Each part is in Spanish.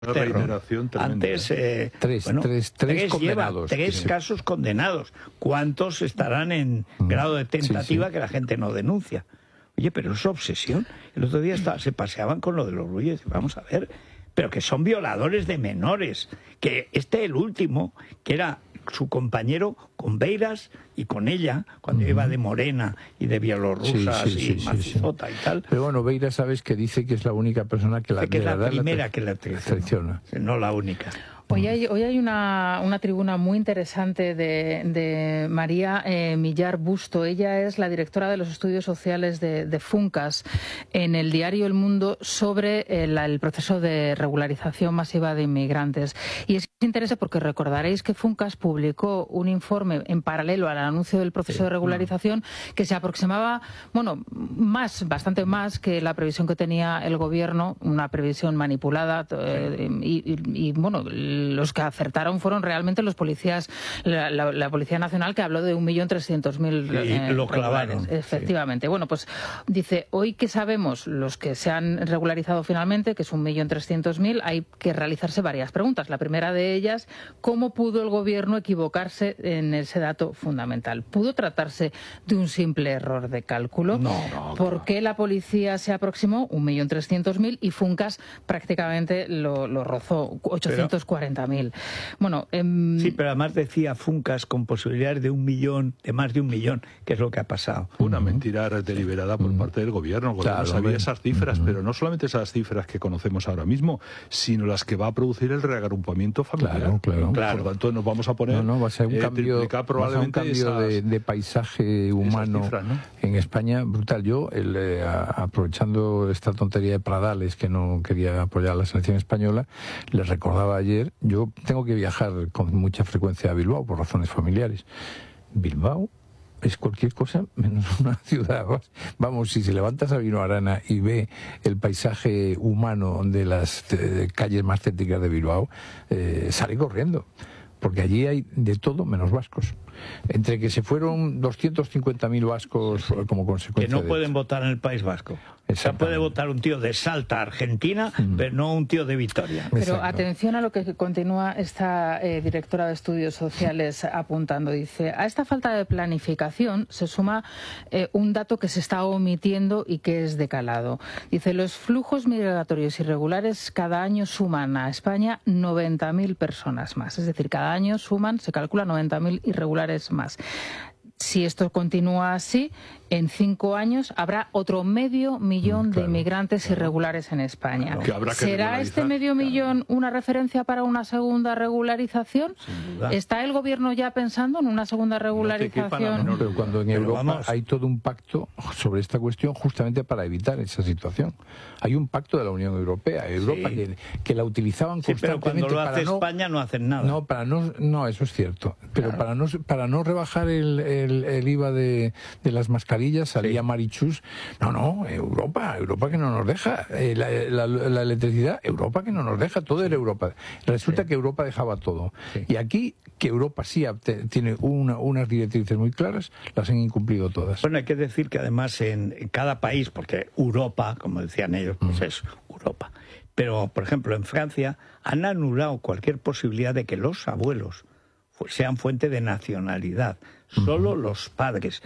Una reiteración tremenda. Antes, tres condenados. Tres casos condenados. ¿Cuántos estarán en grado de tentativa que la gente no denuncia? Oye, pero es obsesión. El otro día se paseaban con lo de los Rulles. Vamos a ver, pero que son violadores de menores. Que el último, que era su compañero con Beiras y con ella, cuando iba de morena y de bielorrusas y macizota y tal. Pero bueno, Beiras, sabes que dice que es la única persona que es la primera que la traiciona. No la única. Hoy hay una tribuna muy interesante de María Millar Busto. Ella es la directora de los estudios sociales de Funcas en el diario El Mundo sobre el proceso de regularización masiva de inmigrantes. Y es interesante porque recordaréis que Funcas publicó un informe en paralelo al anuncio del proceso de regularización que se aproximaba, bastante más que la previsión que tenía el gobierno, una previsión manipulada los que acertaron fueron realmente los policías, la Policía Nacional, que habló de 1.300.000 lo clavaron. Efectivamente. Sí. Bueno, pues dice, hoy que sabemos los que se han regularizado finalmente, que es 1.300.000, hay que realizarse varias preguntas. La primera de ellas, ¿cómo pudo el gobierno equivocarse en ese dato fundamental? ¿Pudo tratarse de un simple error de cálculo? No. ¿Por qué la policía se aproximó 1.300.000 y Funcas prácticamente lo rozó 840.000? Bueno, sí, pero además decía Funcas con posibilidades de más de 1 millón, que es lo que ha pasado. Una mentira deliberada por parte del gobierno. El gobierno sabía esas cifras, pero no solamente esas cifras que conocemos ahora mismo, sino las que va a producir el reagrupamiento familiar. Claro. Por lo tanto, nos vamos a poner va a ser un cambio, probablemente de paisaje humano cifras, ¿no? En España brutal. Yo, aprovechando esta tontería de Pradales, que no quería apoyar la selección española, les recordaba ayer. Yo tengo que viajar con mucha frecuencia a Bilbao por razones familiares. Bilbao es cualquier cosa menos una ciudad. Vamos, si se levantas a Sabino Arana y ve el paisaje humano de las calles más céntricas de Bilbao, sale corriendo. Porque allí hay de todo menos vascos. Entre que se fueron 250.000 vascos como consecuencia que no pueden votar en el País Vasco. O sea, puede votar un tío de Salta, Argentina, pero no un tío de Vitoria. Pero atención a lo que continúa esta directora de estudios sociales apuntando. Dice, a esta falta de planificación se suma un dato que se está omitiendo y que es de calado. Dice, los flujos migratorios irregulares cada año suman a España 90.000 personas más. Es decir, cada año se calcula 90.000 irregulares más. Si esto continúa así, en 5 años habrá otro 500.000 de inmigrantes irregulares en España. ¿Será este 500.000 una referencia para una segunda regularización? ¿Está el gobierno ya pensando en una segunda regularización? No, pero cuando en Europa hay todo un pacto sobre esta cuestión justamente para evitar esa situación. Hay un pacto de la Unión Europea, que la utilizaban constantemente. Pero cuando lo hace España no hacen nada. No, eso es cierto. Pero para no rebajar el IVA de las mascarillas, salía Marichus, Europa que no nos deja, la electricidad, Europa que no nos deja, todo era Europa. Resulta que Europa dejaba todo. Y aquí, que Europa sí tiene unas directrices muy claras, las han incumplido todas. Bueno, hay que decir que además en cada país, porque Europa, como decían ellos, pues es Europa. Pero, por ejemplo, en Francia han anulado cualquier posibilidad de que los abuelos sean fuente de nacionalidad. Solo los padres.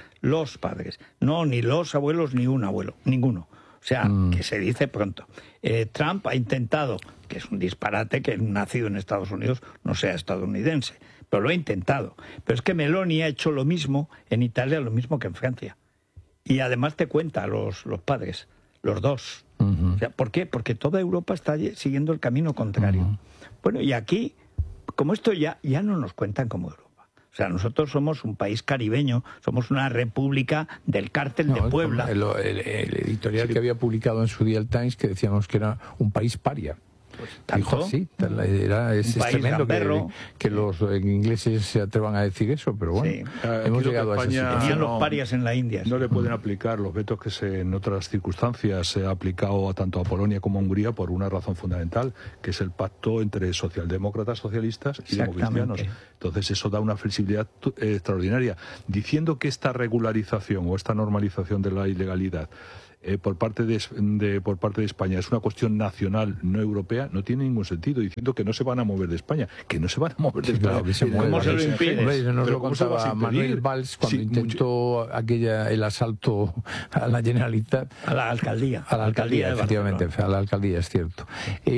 No, ni los abuelos ni un abuelo, ninguno. O sea, que se dice pronto. Trump ha intentado, que es un disparate que un nacido en Estados Unidos no sea estadounidense, pero lo ha intentado. Pero es que Meloni ha hecho lo mismo en Italia, lo mismo que en Francia. Y además te cuenta los padres, los dos. O sea, ¿por qué? Porque toda Europa está siguiendo el camino contrario. Bueno, y aquí, como esto ya no nos cuentan como Europa. O sea, nosotros somos un país caribeño, somos una república del cártel de Puebla. El editorial que había publicado en su día el Times, que decíamos que era un país paria. Pues, ¿tanto? Dijo, sí, es tremendo que los ingleses se atrevan a decir eso, pero bueno, hemos llegado a esa situación. Tenían los parias en la India. No le pueden aplicar los vetos que en otras circunstancias se ha aplicado tanto a Polonia como a Hungría por una razón fundamental, que es el pacto entre socialdemócratas, socialistas y democristianos. Entonces eso da una flexibilidad extraordinaria. Diciendo que esta regularización o esta normalización de la ilegalidad por parte de España es una cuestión nacional, no europea, no tiene ningún sentido, diciendo que no se van a mover de España, que no se van a mover de España. Claro, ¿cómo se lo impides? Nos lo contaba Manuel Valls cuando intentó el asalto a la Generalitat. A la alcaldía. A la alcaldía, efectivamente, a la alcaldía, es cierto.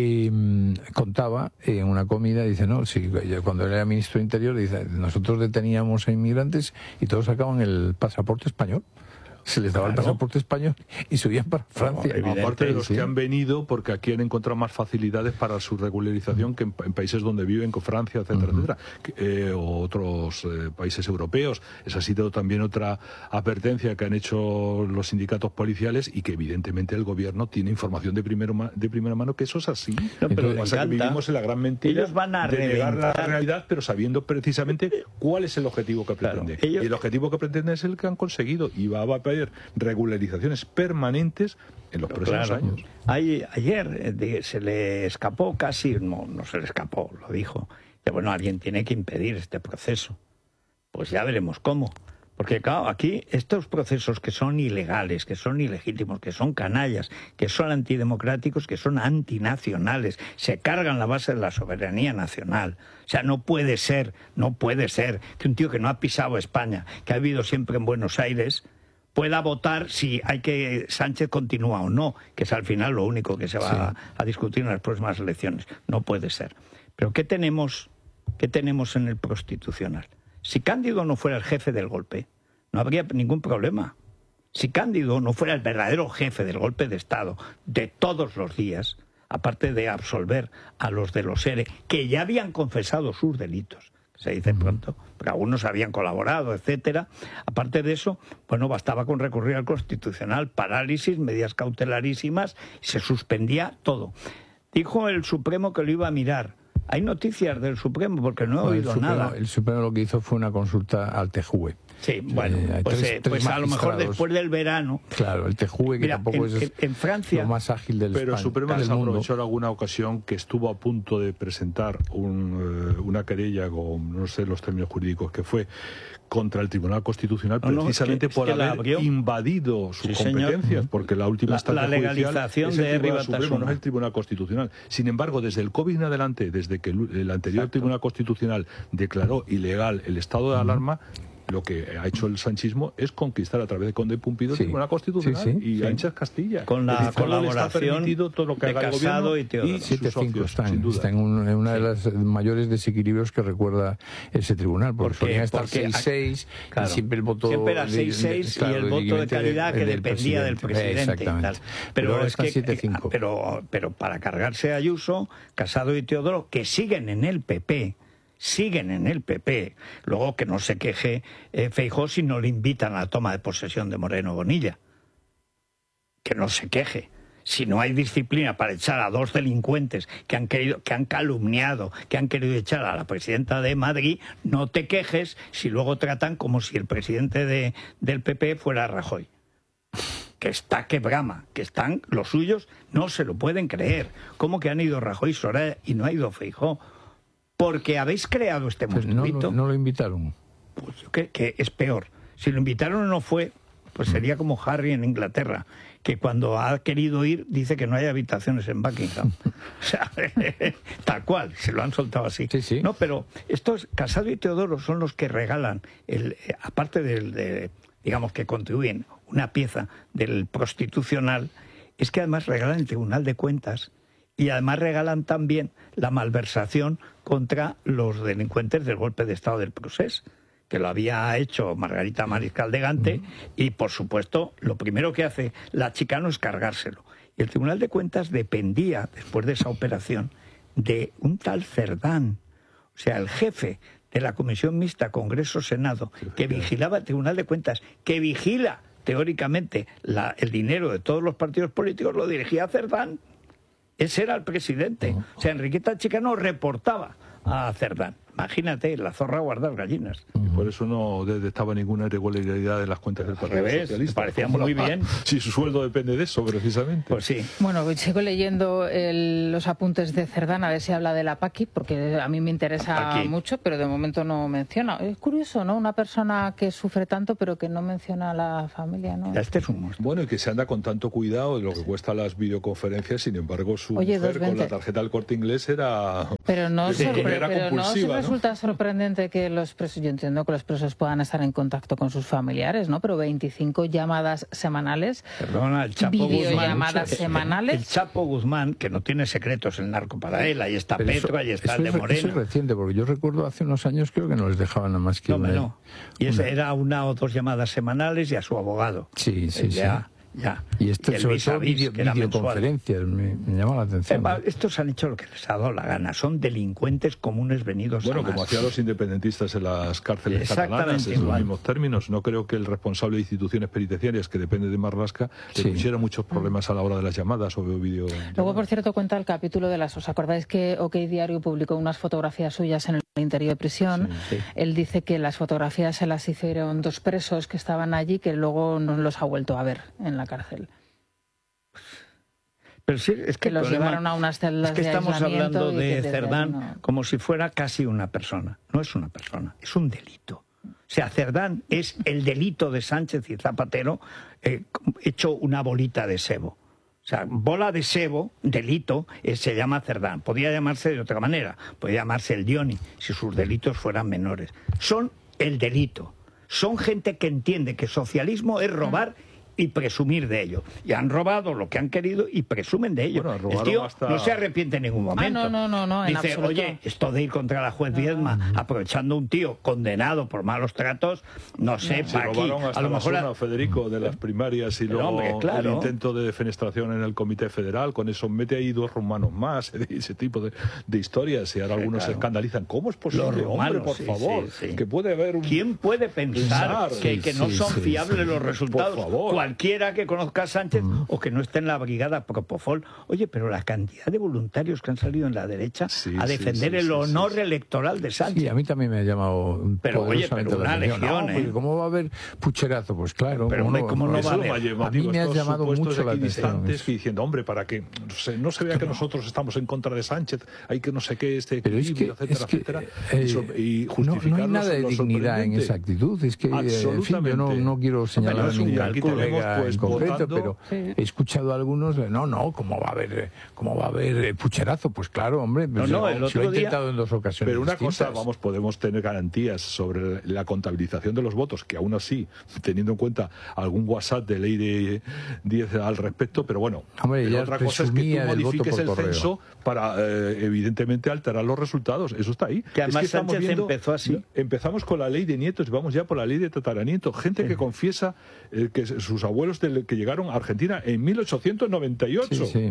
Contaba en una comida, dice, no, sí, cuando era ministro de Interior, dice, nosotros deteníamos a inmigrantes y todos sacaban el pasaporte español. Se les daba el pasaporte español y subían para Francia. Aparte de los que han venido, porque aquí han encontrado más facilidades para su regularización que en países donde viven, con Francia, etcétera, etcétera, o otros países europeos. Esa ha sido también otra advertencia que han hecho los sindicatos policiales y que evidentemente el gobierno tiene información de primera mano que eso es así. No, pero lo pasa que vivimos en la gran mentira. Ellos van a de negar la realidad, pero sabiendo precisamente cuál es el objetivo que pretende. Y el objetivo que pretende es el que han conseguido y va a haber regularizaciones permanentes en los próximos años. Ayer se le escapó casi, no se le escapó, lo dijo, que bueno, alguien tiene que impedir este proceso. Pues ya veremos cómo. Porque claro, aquí estos procesos que son ilegales, que son ilegítimos, que son canallas, que son antidemocráticos, que son antinacionales, se cargan la base de la soberanía nacional. O sea, no puede ser que un tío que no ha pisado España, que ha vivido siempre en Buenos Aires, pueda votar si Sánchez continúa o no, que es al final lo único que se va a discutir en las próximas elecciones. No puede ser. Pero ¿qué tenemos en el Constitucional? Si Cándido no fuera el jefe del golpe, no habría ningún problema. Si Cándido no fuera el verdadero jefe del golpe de Estado de todos los días, aparte de absolver a los de los ERE, que ya habían confesado sus delitos, se dice pronto, pero algunos habían colaborado, etcétera. Aparte de eso, bueno, bastaba con recurrir al Constitucional, parálisis, medidas cautelarísimas, y se suspendía todo. Dijo el Supremo que lo iba a mirar. Hay noticias del Supremo porque no he oído nada. El Supremo lo que hizo fue una consulta al TJUE. Sí, bueno, pues a lo mejor después del verano. Claro, el TJUE, que tampoco es en Francia, lo más ágil del Pero el Supremo desaprovechó en alguna ocasión que estuvo a punto de presentar una querella con, no sé los términos jurídicos que fue, contra el Tribunal Constitucional, precisamente por haber invadido sus competencias, porque la última instancia la legalización judicial es el de Tribunal Supremo, no es el Tribunal Constitucional. Sin embargo, desde el COVID en adelante, desde que el anterior Tribunal Constitucional declaró ilegal el estado de alarma, lo que ha hecho el sanchismo es conquistar a través de Conde Pumpido el Tribunal Constitucional y Anchas Castilla. Con la colaboración todo lo que de haga Casado el y Teodoro. 7-5 está en una de las mayores desequilibrios que recuerda ese tribunal, porque solía estar 6-6 y siempre el voto... Siempre era 6-6 y el voto de calidad que dependía del presidente. Exactamente. Pero es que 7-5. Pero para cargarse a Ayuso, Casado y Teodoro, que siguen en el PP, luego que no se queje Feijóo si no le invitan a la toma de posesión de Moreno Bonilla, que no se queje. Si no hay disciplina para echar a dos delincuentes que han calumniado, que han querido echar a la presidenta de Madrid, no te quejes si luego tratan como si el presidente del PP fuera Rajoy, que está que brama, que están los suyos, no se lo pueden creer. ¿Cómo que han ido Rajoy y Soraya y no ha ido Feijóo? Porque habéis creado este monstruito. No lo invitaron. Pues que es peor. Si lo invitaron o no fue, pues sería como Harry en Inglaterra, que cuando ha querido ir dice que no hay habitaciones en Buckingham. O sea, tal cual, se lo han soltado así. Sí. No, pero estos, Casado y Teodoro, son los que regalan, aparte digamos que contribuyen una pieza del Constitucional, es que además regalan el Tribunal de Cuentas. Y además regalan también la malversación contra los delincuentes del golpe de Estado del Procés, que lo había hecho Margarita Mariscal de Gante, y por supuesto lo primero que hace la Chicano es cargárselo. Y el Tribunal de Cuentas dependía, después de esa operación, de un tal Cerdán, o sea, el jefe de la Comisión Mixta Congreso-Senado, que vigilaba el Tribunal de Cuentas, que vigila teóricamente el dinero de todos los partidos políticos, lo dirigía Cerdán. Ese era el presidente. O sea, Enriqueta Chicano reportaba a Cerdán. Imagínate, la zorra a guardar gallinas. Por eso no detectaba ninguna irregularidad en las cuentas del Partido Socialista. Parecía muy bien. Si su sueldo depende de eso, precisamente. Pues sí. Bueno, sigo leyendo los apuntes de Cerdán, a ver si habla de la Paqui, porque a mí me interesa mucho, pero de momento no menciona. Es curioso, ¿no? Una persona que sufre tanto, pero que no menciona a la familia, ¿no? Este es un monstruo. Bueno, y que se anda con tanto cuidado de lo que cuesta las videoconferencias, sin embargo, su mujer con la tarjeta del Corte Inglés era... Pero no compulsiva, resulta sorprendente que los presos, yo entiendo que los presos puedan estar en contacto con sus familiares, ¿no? Pero 25 llamadas semanales, perdona, el Chapo videollamadas Guzmán, semanales. El Chapo Guzmán, que no tiene secretos el narco para él, ahí está Petro, ahí está el de Moreno. Eso es reciente, porque yo recuerdo hace unos años creo que no les dejaban nada más que... Y era 1 o 2 llamadas semanales y a su abogado. Sí. Ya. Y esto sobre todo videoconferencias me llama la atención. Estos han hecho lo que les ha dado la gana. Son delincuentes comunes venidos a más. Como hacían los independentistas en las cárceles catalanas, en los mismos términos. No creo que el responsable de instituciones penitenciarias, que depende de Marlaska, le pusiera muchos problemas a la hora de las llamadas o vídeo. Luego, por cierto, cuenta el capítulo de las... ¿Os acordáis que OK Diario publicó unas fotografías suyas en el interior de prisión? Sí. Él dice que las fotografías se las hicieron 2 presos que estaban allí, que luego no los ha vuelto a ver en la cárcel. Pero sí, es que los llevaron a unas celdas de aislamiento. Estamos hablando de Cerdán como si fuera casi una persona. No es una persona, es un delito. O sea, Cerdán es el delito de Sánchez y Zapatero hecho una bolita de sebo. O sea, bola de sebo, delito, se llama Cerdán. Podría llamarse de otra manera, podría llamarse el Dioni, si sus delitos fueran menores. Son el delito. Son gente que entiende que socialismo es robar y presumir de ello. Y han robado lo que han querido y presumen de ello. Bueno, el tío no se arrepiente en ningún momento. No, dice, oye, esto de ir contra la juez Viedma aprovechando un tío condenado por malos tratos, no sé, para aquí. A lo mejor Federico de las primarias y luego el intento de defenestración en el Comité Federal, con eso mete ahí 2 rumanos más, ese tipo de historias, y ahora algunos se escandalizan. ¿Cómo es posible? Hombre, por favor, que puede haber ¿Quién puede pensar que no son fiables los resultados? Por favor. Cualquiera que conozca a Sánchez o que no esté en la brigada Propofol. Oye, pero la cantidad de voluntarios que han salido en la derecha a defender el honor electoral de Sánchez. Sí, a mí también me ha llamado poderosamente una legión, ¿cómo va a haber pucherazo? Pues claro. Pero ¿cómo no va a haber? A mí me ha llamado mucho la atención. Que diciendo, hombre, para que no se vea que nosotros estamos en contra de Sánchez, hay que no sé qué, equilibrio, etcétera. Y no hay nada de dignidad en esa actitud. Es que, en fin, yo no quiero señalar a ningún colega en concreto, pero he escuchado a algunos, ¿cómo va a haber pucherazo? Pues claro, hombre, lo he intentado en 2 ocasiones. Pero una distintas. cosa, podemos tener garantías sobre la contabilización de los votos, que aún así, teniendo en cuenta algún WhatsApp de ley de 10 al respecto, pero bueno, hombre, ya otra cosa es que tú modifiques el correo. censo para, evidentemente, alterar los resultados. Eso está ahí. Que además Sánchez empezó así. Empezamos con la ley de nietos y vamos ya por la ley de tataranietos. Gente que confiesa que sus abuelos que llegaron a Argentina en 1898. Sí.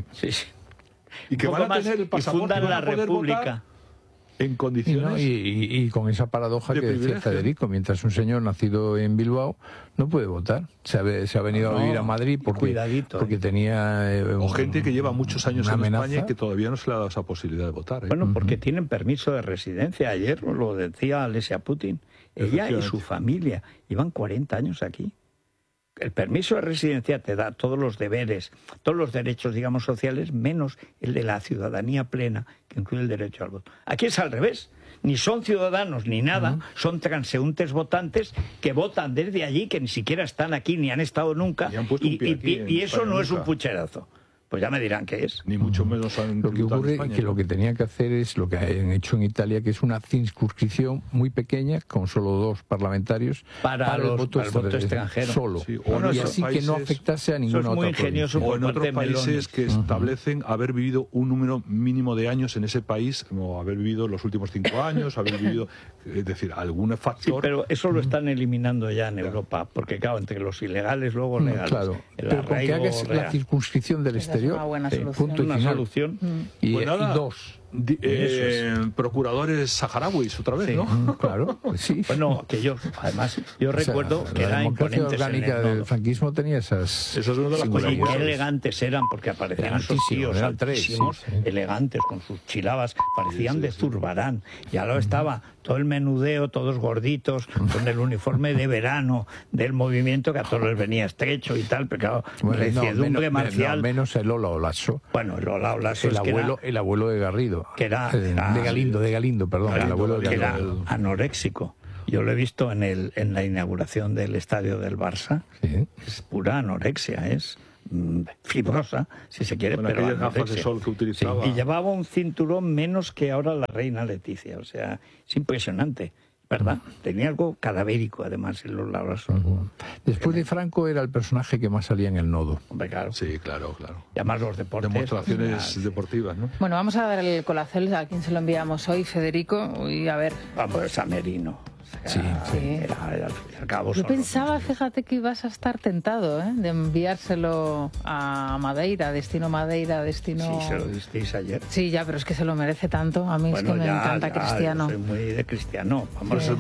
Y que van a tener el pasaporte y van a poder votar en condiciones y con esa paradoja que decía Federico, mientras un señor nacido en Bilbao no puede votar, se ha venido a vivir a Madrid porque tenía o gente que lleva muchos años en amenaza. España y que todavía no se le ha dado esa posibilidad de votar. Bueno, porque tienen permiso de residencia. Ayer lo decía Alesia Putin, ella y su familia llevan 40 años aquí. El permiso de residencia te da todos los deberes, todos los derechos, digamos, sociales, menos el de la ciudadanía plena, que incluye el derecho al voto. Aquí es al revés. Ni son ciudadanos ni nada, son transeúntes votantes que votan desde allí, que ni siquiera están aquí ni han estado nunca, y eso no es un pucherazo. Pues ya me dirán qué es. Ni mucho menos lo que ocurre es que lo que tenían que hacer es lo que han hecho en Italia, que es una circunscripción muy pequeña, con solo 2 parlamentarios, para el voto extranjero. Solo. Sí, y así países, que no afectase a ninguna otra provincia. O en otros países que establecen haber vivido un número mínimo de años en ese país, o haber vivido los últimos 5 años, haber vivido, es decir, algún factor. Sí, pero eso lo están eliminando ya en Europa, porque claro, entre los ilegales, luego legales. Claro, pero con que hagas la circunscripción del exterior, una buena solución. punto y final. Solución. Y 2. procuradores saharauis otra vez, ¿no? Claro, pues sí. Bueno, que yo recuerdo que era imponente. La democracia orgánica del franquismo tenía esas es una de las cosas. Y qué elegantes eran, porque aparecían esos tíos altísimos, elegantes, con sus chilabas, parecían de Zurbarán. Y ahora estaba todo el menudeo, todos gorditos, con el uniforme de verano del movimiento, que a todos les venía estrecho y tal, pero claro, reciedumbre marcial. Menos el Ola Olaso. Bueno, el Ola Olaso el abuelo de Garrido. Que era de Galindo, perdón. El abuelo de Galindo, Galindo. era anoréxico. Yo lo he visto en la inauguración del estadio del Barça. Sí. Es pura anorexia, es fibrosa, si se quiere, bueno, pero aquellas gafas de sol que utilizaba. Sí, y llevaba un cinturón menos que ahora la reina Leticia, o sea, es impresionante, ¿verdad? Tenía algo cadavérico, además, en los lados. Después de Franco era el personaje que más salía en el nodo. Hombre, claro. Sí, claro. Y además los deportes. Demostraciones deportivas, ¿no? Bueno, vamos a dar el colacel a quien se lo enviamos hoy, Federico, y a ver. Vamos a Merino. Sí. Yo pensaba, fíjate, que ibas a estar tentado, de enviárselo a Madeira, destino Madeira, destino... Sí, se lo disteis ayer. Sí, ya, pero es que se lo merece tanto. A mí es que me encanta Cristiano. Yo soy muy de Cristiano. Vamos a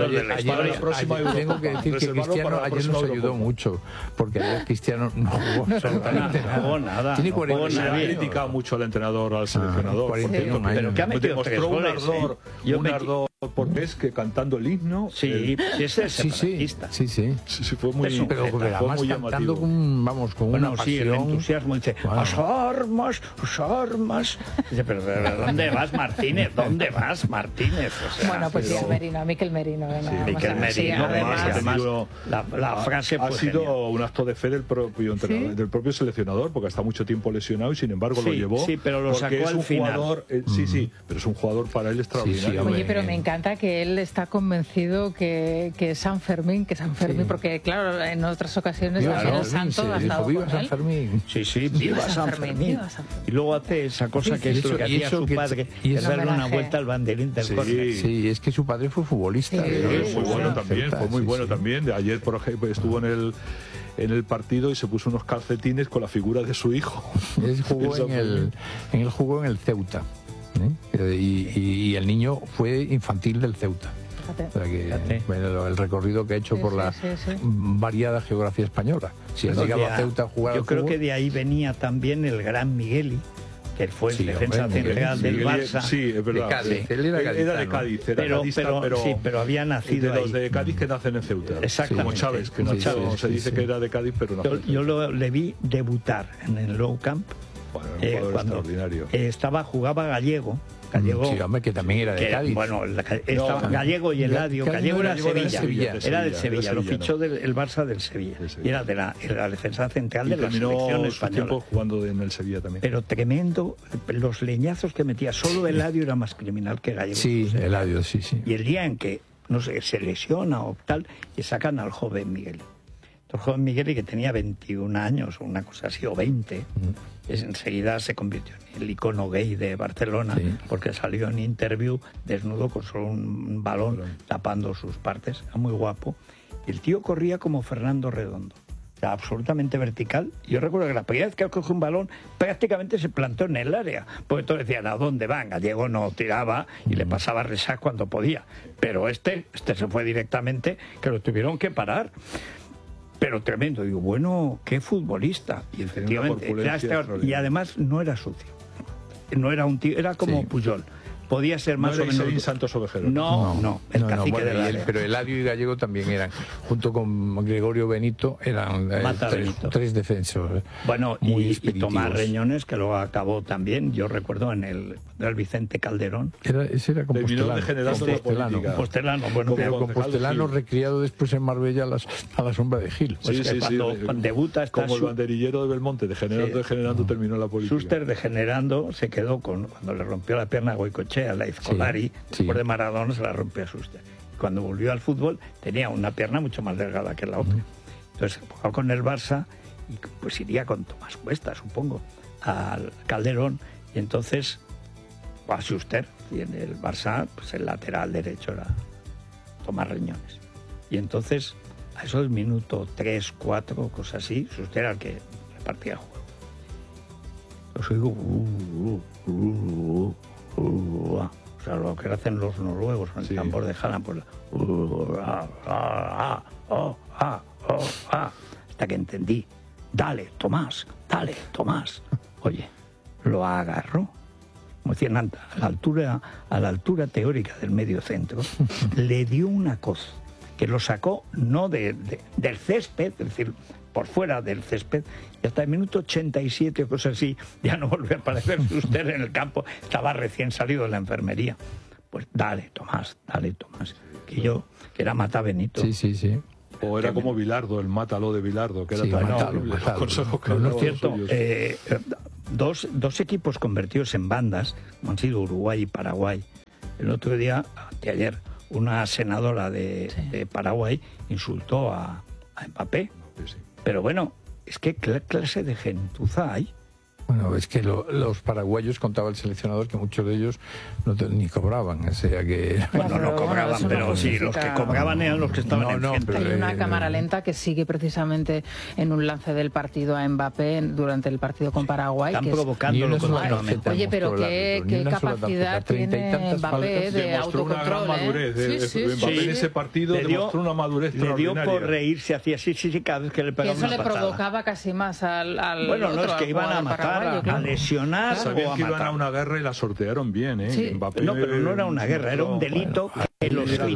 tengo que decir que Cristiano ayer nos ayudó mucho, porque ayer Cristiano no jugó absolutamente nada. Tiene 41 años. Ha criticado mucho al entrenador, al seleccionador. 41 años. Pero que ha metido demostró un ardor portés que cantando el himno. Sí, ese es separatista. Sí, fue muy. Pero además cantando con una pasión. Sí, el entusiasmo. Dice, las armas. Dice, pero ¿dónde vas, Martínez? ¿Dónde vas, Martínez? O sea, bueno, pues sí, a Miquel Merino. Venga, sí, Miquel Merino, además la frase ha sido un acto de fe del propio entrenador, del propio seleccionador, porque está mucho tiempo lesionado y sin embargo lo llevó. Sí, pero lo sacó al final. Sí, pero es un jugador para él extraordinario. Oye, pero me encanta que él está convencido que San Fermín, porque claro, en otras ocasiones el santo ha estado viva San Fermín. Sí, viva San Fermín. Y luego hace esa cosa que es lo que hacía su padre, y es darle una vuelta al banderín del córner. Sí, es que su padre fue futbolista. Muy bueno también, fue muy bueno también. Ayer, por ejemplo, estuvo en el partido y se puso unos calcetines con la figura de su hijo. Él jugó en el Ceuta. Y el niño fue infantil del Ceuta. O sea que, bueno, el recorrido que ha hecho por la variada geografía española. Si ha llegado a Ceuta a jugar yo creo que de ahí venía también el gran Migueli, que fue el defensa central del Barça. Sí, es verdad. De Cádiz. Él era de Cádiz. Pero había nacido de los de Cádiz que nacen en Ceuta. Exactamente. Como Chávez, que nació, se dice que era de Cádiz, pero no. Yo le vi debutar en el Nou Camp. Bueno, un jugador extraordinario. Jugaba Gallego. Sí, hombre, que también era de Cádiz. Bueno, estaba Gallego y Eladio. Gallego era de Sevilla. Era del Sevilla. Lo fichó el Barça del Sevilla. Y era de la defensa central de la selección española. Tiempo jugando en el Sevilla también. Pero tremendo, los leñazos que metía. Solo Eladio era más criminal que Gallego. Sí, Eladio, sí. Y el día en que, no sé, se lesiona o tal, y sacan al joven Miguel. El joven Miguel, que tenía 21 años o una cosa así, o 20, enseguida se convirtió en el icono gay de Barcelona, porque salió en Interview desnudo con solo un balón tapando sus partes. Era muy guapo. Y el tío corría como Fernando Redondo. O sea, absolutamente vertical. Yo recuerdo que la primera vez que cogió un balón prácticamente se plantó en el área, porque todos decían, ¿a dónde van? Gallego no tiraba y le pasaba a Resac cuando podía. Pero este se fue directamente, que lo tuvieron que parar. Pero tremendo, digo, bueno, qué futbolista. Y efectivamente, y además no era sucio. No era un tío, era como Puyol. Podía ser más o menos. Santos Ovejero. No, el cacique de la. Pero Eladio y Gallego también eran, junto con Gregorio Benito, eran tres defensores. Bueno, y Tomás Reñones, que luego acabó también, yo recuerdo en el Vicente Calderón. Ese era Compostelano. Bueno, pero Compostelano recriado después en Marbella a la sombra de Gil. Cuando debuta está como el banderillero de Belmonte, degenerando, terminó la política. Schuster degenerando se quedó cuando le rompió la pierna a Goicoechea, a la Izcolari, después de Maradona se la rompió a Schuster. Cuando volvió al fútbol tenía una pierna mucho más delgada que la otra. Entonces jugó con el Barça y pues iría con Tomás Cuesta, supongo, al Calderón, y entonces a Schuster, y en el Barça pues el lateral derecho era Tomás Reñones. Y entonces a eso del minuto 3, 4, cosas así, Schuster era el que repartía juego. Os oigo O sea, lo que hacen los noruegos con el tambor de Halland, pues hasta que entendí. Dale, Tomás. Oye, lo agarró, como decían antes, a la altura teórica del medio centro, le dio una cosa, que lo sacó no del césped, es decir, por fuera del césped, y hasta el minuto 87 o cosas así, ya no volvió a aparecer usted en el campo, estaba recién salido de la enfermería. Pues dale, Tomás, que era Mata Benito. Sí. O era como Bilardo, el mátalo de Bilardo, que era tan terrible. No es cierto. Dos equipos convertidos en bandas, como han sido Uruguay y Paraguay. El otro día, anteayer, una senadora de Paraguay insultó a Mbappé. Sí. Pero bueno, es que ¿qué clase de gentuza hay? Bueno, es que los paraguayos, contaba el seleccionador, que muchos de ellos ni cobraban, o sea que... Bueno, no cobraban, pero sí, los que cobraban eran los que estaban en frente. Hay una cámara lenta que sigue precisamente en un lance del partido a Mbappé durante el partido con Paraguay. Están provocándolo continuamente. Oye, pero qué capacidad tiene Mbappé de autocontrol. Una gran madurez. Mbappé en ese partido demostró una madurez extraordinaria. Le dio por reírse, hacía así, cada vez que le pegaba una patada. Eso le provocaba casi más al bueno, otro, no, es que iban a matar, a lesionar, sabían o a que iban matar. a una guerra y la sortearon bien, ¿eh? Sí. Mbappé, No, pero no era una guerra, era un delito que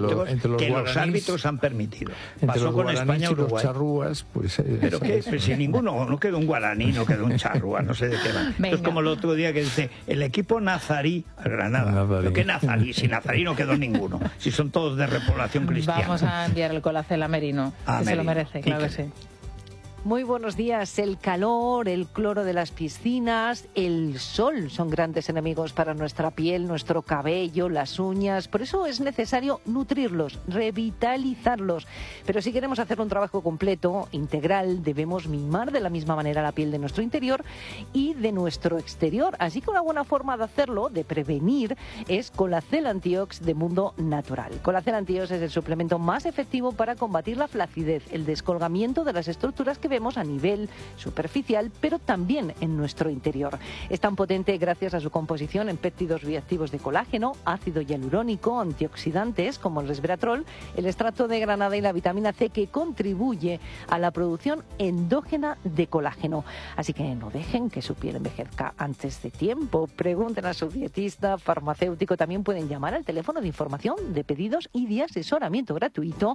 los árbitros han permitido. Pasó con España, Uruguay. Los charrúas, pues... Pero qué, pues si ninguno, no quedó un guaraní, no quedó un charrúa, no sé de qué va. Es como el otro día que dice, el equipo nazarí a Granada. ¿Pero qué nazarí? Si nazarí no quedó ninguno. Si son todos de repoblación cristiana. Vamos a enviar el Colacel a Merino, que se lo merece, claro que sí. Muy buenos días. El calor, el cloro de las piscinas, el sol son grandes enemigos para nuestra piel, nuestro cabello, las uñas. Por eso es necesario nutrirlos, revitalizarlos. Pero si queremos hacer un trabajo completo, integral, debemos mimar de la misma manera la piel de nuestro interior y de nuestro exterior. Así que una buena forma de hacerlo, de prevenir, es Colacel Antiox de Mundo Natural. Colacel Antiox es el suplemento más efectivo para combatir la flacidez, el descolgamiento de las estructuras que vemos a nivel superficial, pero también en nuestro interior. Es tan potente gracias a su composición en péptidos bioactivos de colágeno, ácido hialurónico, antioxidantes como el resveratrol, el extracto de granada y la vitamina C, que contribuye a la producción endógena de colágeno. Así que no dejen que su piel envejezca antes de tiempo. Pregunten a su dietista, farmacéutico. También pueden llamar al teléfono de información, de pedidos y de asesoramiento gratuito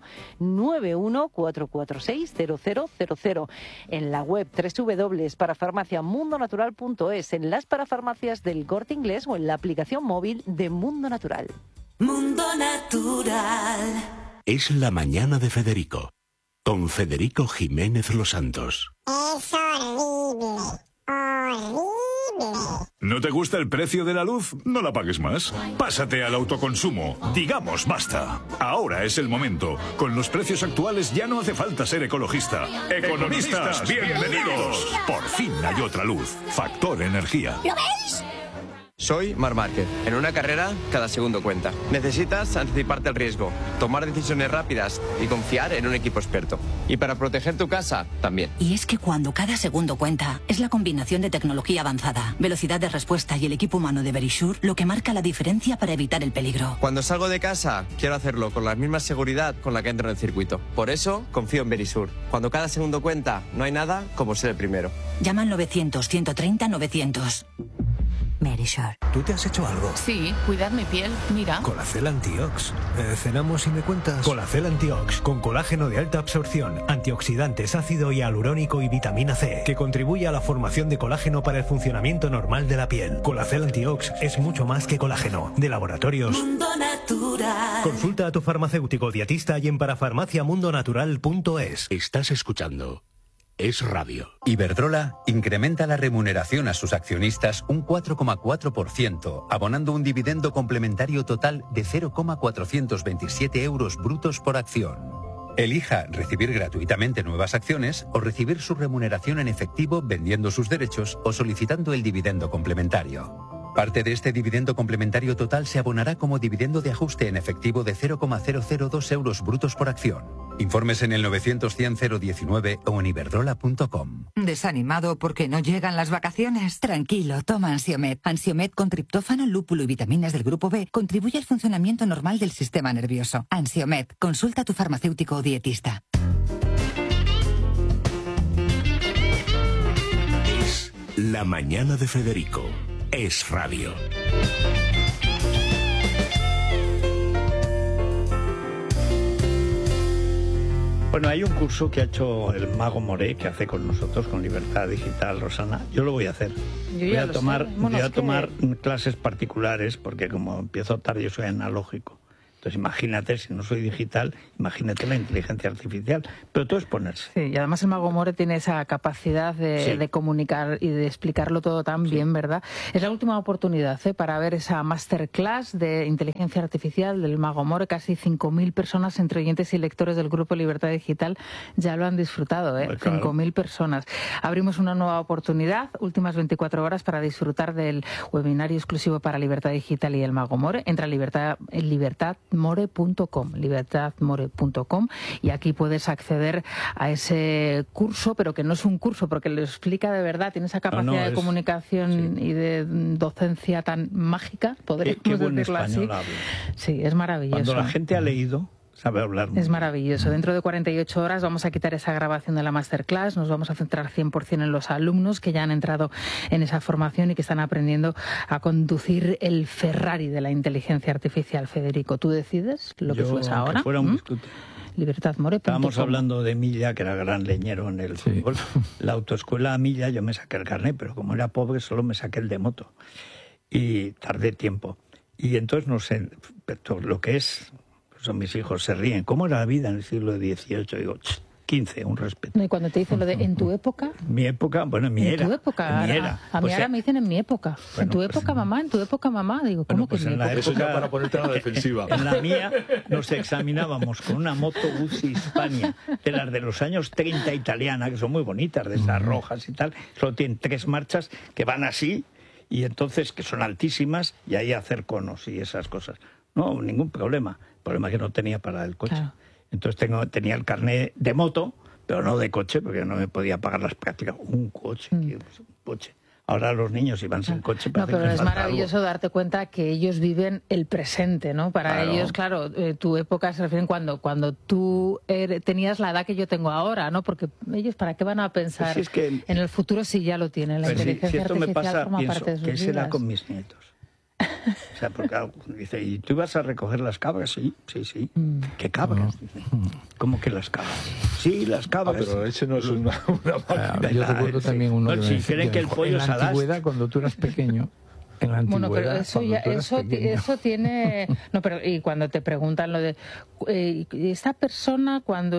914460000. En la web www.parafarmaciamundonatural.es, en las parafarmacias del Corte Inglés o en la aplicación móvil de Mundo Natural. Mundo Natural. Es la mañana de Federico, con Federico Jiménez Los Santos. Es horrible, horrible. ¿No te gusta el precio de la luz? No la pagues más. Pásate al autoconsumo. Digamos basta. Ahora es el momento. Con los precios actuales ya no hace falta ser ecologista. Economistas, bienvenidos. Por fin hay otra luz. Factor Energía. ¿Lo veis? Soy Marc Márquez. En una carrera, cada segundo cuenta. Necesitas anticiparte al riesgo, tomar decisiones rápidas y confiar en un equipo experto. Y para proteger tu casa, también. Y es que cuando cada segundo cuenta, es la combinación de tecnología avanzada, velocidad de respuesta y el equipo humano de Verisure lo que marca la diferencia para evitar el peligro. Cuando salgo de casa, quiero hacerlo con la misma seguridad con la que entro en el circuito. Por eso, confío en Verisure. Cuando cada segundo cuenta, no hay nada como ser el primero. Llama al 900-130-900. Verisure. ¿Tú te has hecho algo? Sí, cuidar mi piel, mira. Colacel Antiox. ¿Cenamos y me cuentas? Colacel Antiox, con colágeno de alta absorción, antioxidantes, ácido hialurónico y vitamina C, que contribuye a la formación de colágeno para el funcionamiento normal de la piel. Colacel Antiox es mucho más que colágeno. De Laboratorios Mundo Natural. Consulta a tu farmacéutico dietista y en parafarmaciamundonatural.es. Estás escuchando Es Radio. Iberdrola incrementa la remuneración a sus accionistas un 4,4%, abonando un dividendo complementario total de 0,427 euros brutos por acción. Elija recibir gratuitamente nuevas acciones o recibir su remuneración en efectivo vendiendo sus derechos o solicitando el dividendo complementario. Parte de este dividendo complementario total se abonará como dividendo de ajuste en efectivo de 0,002 euros brutos por acción. Informes en el 900-100-019 o en iberdrola.com. ¿Desanimado porque no llegan las vacaciones? Tranquilo, toma Ansiomed. Ansiomed con triptófano, lúpulo y vitaminas del grupo B contribuye al funcionamiento normal del sistema nervioso. Ansiomed, consulta a tu farmacéutico o dietista. Es La Mañana de Federico. Es radio. Bueno, hay un curso que ha hecho el Mago More, que hace con nosotros, con Libertad Digital, Rosana. Yo lo voy a hacer. Voy a tomar clases particulares, porque como empiezo tarde, yo soy analógico. Entonces imagínate, si no soy digital, imagínate la inteligencia artificial. Pero todo es ponerse. Sí, y además el Mago More tiene esa capacidad de comunicar y de explicarlo todo tan bien, ¿verdad? Es la última oportunidad para ver esa masterclass de inteligencia artificial del Mago More. Casi 5.000 personas, entre oyentes y lectores del Grupo Libertad Digital, ya lo han disfrutado, ¿eh? Claro. 5.000 personas. Abrimos una nueva oportunidad, últimas 24 horas, para disfrutar del webinario exclusivo para Libertad Digital y el Mago More. Entra a libertadmore.com y aquí puedes acceder a ese curso, pero que no es un curso porque lo explica de verdad, tiene esa capacidad de comunicación y de docencia tan mágica, podríamos decirlo así. Sí, es maravilloso. Cuando la gente ha leído, sabe hablar. Es maravilloso. Dentro de 48 horas vamos a quitar esa grabación de la masterclass, nos vamos a centrar 100% en los alumnos que ya han entrado en esa formación y que están aprendiendo a conducir el Ferrari de la inteligencia artificial. Federico, ¿tú decides lo que subes ahora? Fuera un discute. libertadmore.com. Estábamos hablando de Milla, que era gran leñero en el fútbol. La autoescuela Milla, yo me saqué el carnet, pero como era pobre solo me saqué el de moto. Y tardé tiempo. Y entonces no sé, lo que es... Son mis hijos, se ríen. ¿Cómo era la vida en el siglo XVIII? Digo, 15, un respeto. Y cuando te dicen lo de ¿en tu época? Mi época, bueno, en mi era. ¿En tu época? En mi era. A mí ahora me dicen en mi época. Bueno, ¿en tu época, mamá? ¿En tu época, mamá? Digo, ¿cómo que en la época? Eso ya para ponerte a la defensiva. En la mía nos examinábamos con una moto Guzzi Hispania, de las de los años 30 italiana, que son muy bonitas, de esas rojas y tal. Solo tienen 3 marchas que van así, y entonces que son altísimas, y ahí hacer conos y esas cosas. No, ningún problema. El problema es que no tenía para el coche. Claro. Entonces tenía el carnet de moto, pero no de coche, porque no me podía pagar las prácticas. Un coche, un coche. Ahora los niños iban sin coche. No, pero es maravilloso darte cuenta que ellos viven el presente, ¿no? Para ellos, claro, tu época se refiere cuando tú tenías la edad que yo tengo ahora, ¿no? Porque ellos, ¿para qué van a pensar pues es que, en el futuro si ya lo tienen? La inteligencia artificial me pasa, forma parte de sus vidas. ¿Qué será con mis nietos? O sea, porque dice, ¿y tú ibas a recoger las cabras? Sí. ¿Qué cabras? ¿Cómo que las cabras? Sí, las cabras. Pero ese no es una máquina. Yo recuerdo también uno que me decía, que el pollo en la antigüedad, cuando tú eras pequeño. En la antigüedad, bueno, pero eso tiene... No, pero y cuando te preguntan lo de... esta persona, cuando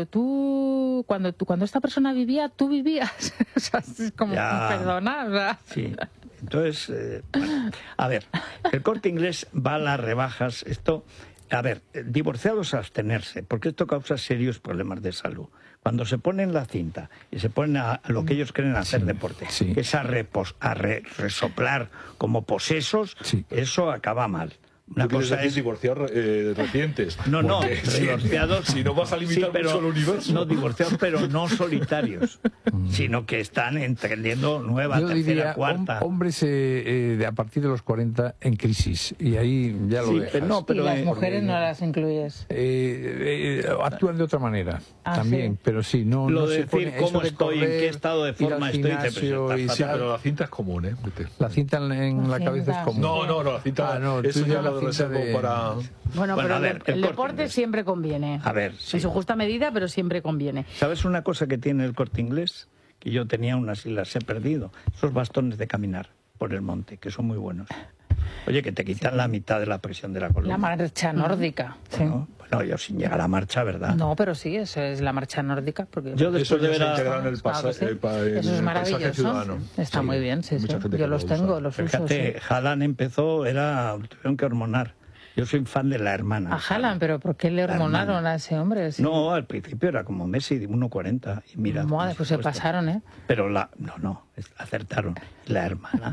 esta persona vivía, tú vivías. O sea, es como, perdona, ¿verdad? Sí. Entonces, bueno, a ver, el Corte Inglés va a las rebajas. Esto, a ver, divorciados a abstenerse, porque esto causa serios problemas de salud. Cuando se ponen la cinta y se ponen a lo que ellos creen hacer deporte, que es a resoplar como posesos, eso acaba mal. Una cosa es divorciados recientes. No, divorciados. Si no vas a limitar mucho el universo. No, divorciados, pero no solitarios, sino que están emprendiendo nueva, tercera, cuarta. Hombres a partir de los 40 en crisis, y ahí ya lo dejas. Pero y las mujeres no las incluyes. Actúan de otra manera también, pero sí, no. Lo de decir cómo estoy, en qué estado de forma estoy. Sí, pero la cinta es común, ¿eh? La cinta en la cabeza es común. No, la cinta. Eso ya lo reservo para... Bueno, pero el deporte siempre conviene. A ver, en su justa medida, pero siempre conviene. ¿Sabes una cosa que tiene el Corte Inglés? Que yo tenía unas y las he perdido. Esos bastones de caminar por el monte, que son muy buenos. Oye, que te quitan la mitad de la presión de la columna. La marcha nórdica. Bueno, yo sin llegar a la marcha, ¿verdad? No, pero sí, eso es la marcha nórdica. Porque yo después de ver en el paisaje eso es maravilloso. Está muy bien, sí. Yo los tengo, los uso. Fíjate, Haaland empezó, tuvieron que hormonar. Yo soy fan de la hermana. A Haaland, pero ¿por qué le hormonaron a ese hombre? Sí. No, al principio era como Messi, de 1,40. Y mira. Pues se pasaron, ¿eh? Pero no, acertaron. La hermana.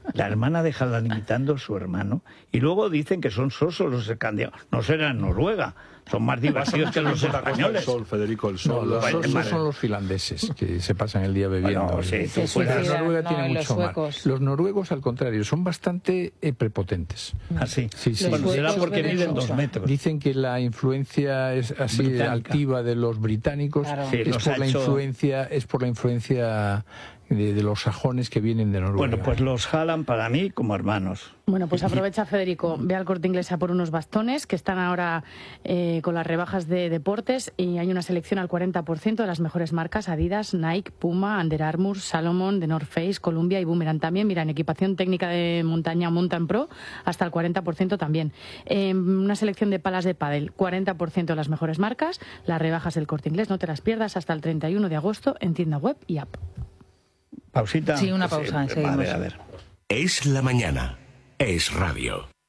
La hermana deja limitando a su hermano y luego dicen que son sosos los escandinavos. No serán Noruega, son más divertidos que los españoles. El sol, Federico, el sol. No, los sosos son los finlandeses, que se pasan el día bebiendo. Bueno, sí, Noruega tiene mucho más. Los noruegos, al contrario, son bastante prepotentes. ¿Ah, sí? Sí. Bueno, será porque miden 2 metros. Dicen que la influencia es así británica, altiva de los británicos, claro. Es por la influencia de los sajones que vienen de Noruega. Bueno, pues los jalan para mí como hermanos. Bueno, pues aprovecha, Federico, ve al Corte Inglés a por unos bastones que están ahora con las rebajas de deportes, y hay una selección al 40% de las mejores marcas: Adidas, Nike, Puma, Under Armour, Salomon, The North Face, Columbia y Boomerang también. Mira, en equipación técnica de montaña Mountain Pro, hasta el 40% también. Una selección de palas de pádel, 40% de las mejores marcas. Las rebajas del Corte Inglés, no te las pierdas, hasta el 31 de agosto en tienda web y app. ¿Pausita? Sí, una pausa, seguimos. A ver. Es la mañana. Es radio.